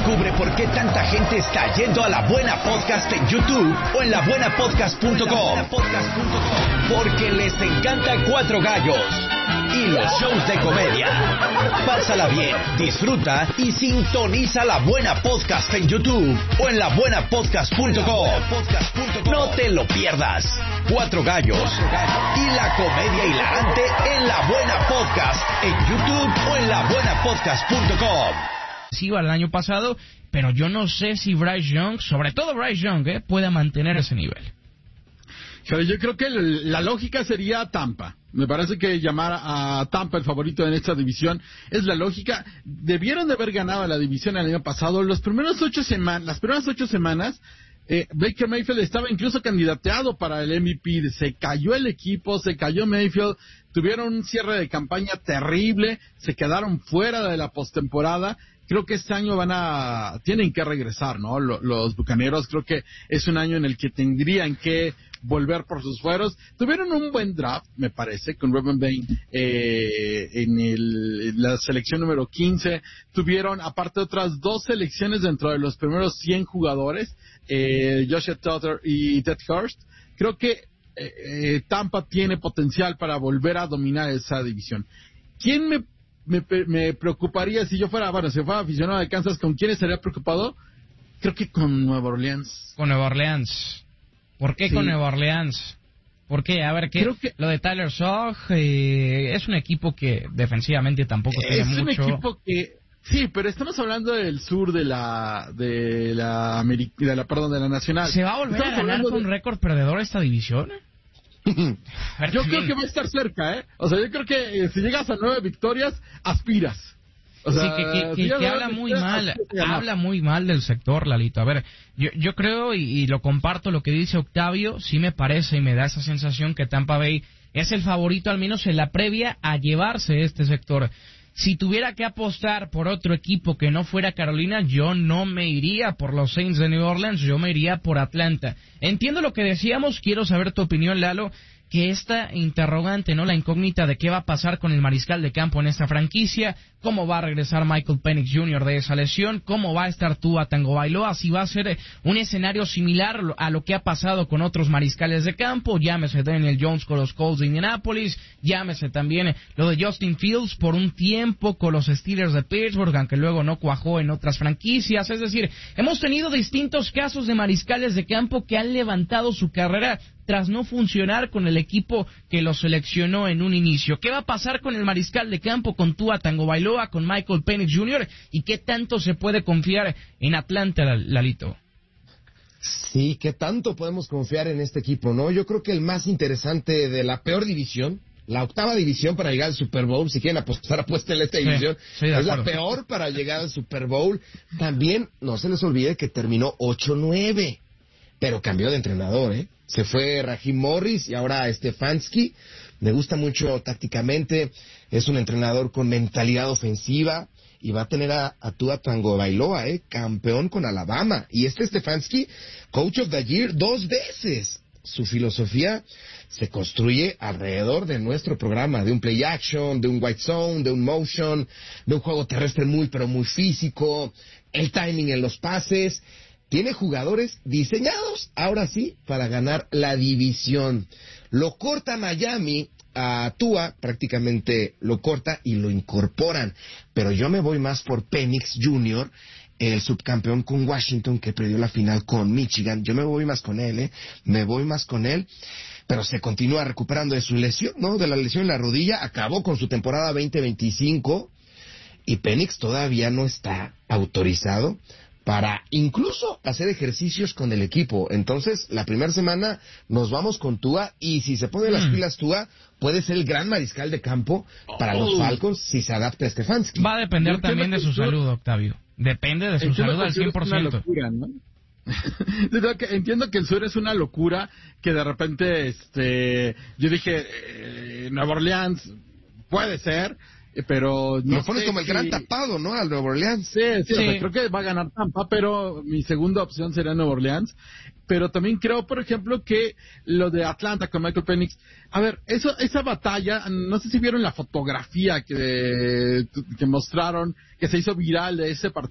Descubre por qué tanta gente está yendo a La Buena Podcast en YouTube o en labuenapodcast.com. Porque les encanta Cuatro Gallos y los shows de comedia. Pásala bien, disfruta y sintoniza La Buena Podcast en YouTube o en labuenapodcast.com. No te lo pierdas. Cuatro Gallos y la comedia hilarante en La Buena Podcast en YouTube o en labuenapodcast.com. Sí, iba el año pasado, pero yo no sé si Bryce Young, sobre todo Bryce Young, pueda mantener ese nivel. Pero yo creo que la lógica sería Tampa. Me parece que llamar a Tampa el favorito en esta división es la lógica. Debieron de haber ganado la división el año pasado. Las primeras 8 semanas, Baker Mayfield estaba incluso candidateado para el MVP. Se cayó el equipo, se cayó Mayfield. Tuvieron un cierre de campaña terrible. Se quedaron fuera de la postemporada. Creo que este año tienen que regresar, ¿no? Los Bucaneros, creo que es un año en el que tendrían que volver por sus fueros. Tuvieron un buen draft, me parece, con Ruben Bain en la selección número 15. Tuvieron, aparte, otras 2 selecciones dentro de los primeros 100 jugadores, Joshua Tutter y Ted Hurst. Creo que Tampa tiene potencial para volver a dominar esa división. ¿Quién me preocuparía si fuera aficionado de Kansas? ¿Con quién estaría preocupado? Creo que con Nueva Orleans. Con Nueva Orleans. ¿Por qué con Nueva Orleans? ¿Por qué? A ver, lo de Tyler Sugg es un equipo que defensivamente tampoco tiene mucho. Es un equipo que sí, pero estamos hablando del sur de la nacional. ¿Se va a volver a ganar con récord perdedor esta división? Yo creo que va a estar cerca, O sea, yo creo que si llegas a 9 victorias, aspiras. O sea, que habla muy mal del sector, Lalito. A ver, yo creo y lo comparto lo que dice Octavio. Sí me parece y me da esa sensación que Tampa Bay es el favorito, al menos en la previa, a llevarse este sector. Si tuviera que apostar por otro equipo que no fuera Carolina, yo no me iría por los Saints de New Orleans, yo me iría por Atlanta. Entiendo lo que decíamos, quiero saber tu opinión, Lalo, que esta interrogante, ¿no? La incógnita de qué va a pasar con el mariscal de campo en esta franquicia, cómo va a regresar Michael Penix Jr. de esa lesión, cómo va a estar Tua Tagovailoa, si va a ser un escenario similar a lo que ha pasado con otros mariscales de campo, llámese Daniel Jones con los Colts de Indianapolis, llámese también lo de Justin Fields por un tiempo con los Steelers de Pittsburgh, aunque luego no cuajó en otras franquicias. Es decir, hemos tenido distintos casos de mariscales de campo que han levantado su carrera tras no funcionar con el equipo que lo seleccionó en un inicio. ¿Qué va a pasar con el mariscal de campo, con Tua Tagovailoa, con Michael Penix Jr.? ¿Y qué tanto se puede confiar en Atlanta, Lalito? Sí, ¿qué tanto podemos confiar en este equipo, no? Yo creo que el más interesante de la peor división, la 8ª división para llegar al Super Bowl, si quieren apostar, apuesten en esta división, es la peor para llegar al Super Bowl. También no se les olvide que terminó 8-9, pero cambió de entrenador, Se fue Raheem Morris y ahora Stefanski. Me gusta mucho tácticamente. Es un entrenador con mentalidad ofensiva y va a tener a Tua Tagovailoa, campeón con Alabama. Y Stefanski, Coach of the Year 2 veces. Su filosofía se construye alrededor de nuestro programa, de un play action, de un white zone, de un motion, de un juego terrestre muy pero muy físico, el timing en los pases. Tiene jugadores diseñados, ahora sí, para ganar la división. Lo corta Miami a Tua, prácticamente lo corta y lo incorporan. Pero yo me voy más por Penix Jr., el subcampeón con Washington que perdió la final con Michigan. Yo me voy más con él, me voy más con él. Pero se continúa recuperando de su lesión, ¿no? De la lesión en la rodilla. Acabó con su temporada 2025 y Penix todavía no está autorizado para incluso hacer ejercicios con el equipo. Entonces, la primera semana nos vamos con Tua, y si se pone las pilas Tua, puede ser el gran mariscal de campo para los Falcons si se adapta a Stefanski. Va a depender también de su salud, Octavio. Depende de su salud al 100%. Una locura, ¿no? Entiendo que el sur es una locura, que de repente yo dije Nueva Orleans puede ser, pero no lo pones como el gran tapado, ¿no? Al Nueva Orleans. Sí. O sea, creo que va a ganar Tampa, pero mi segunda opción sería Nueva Orleans. Pero también creo, por ejemplo, que lo de Atlanta con Michael Penix, a ver, esa batalla, no sé si vieron la fotografía que mostraron, que se hizo viral de ese partido.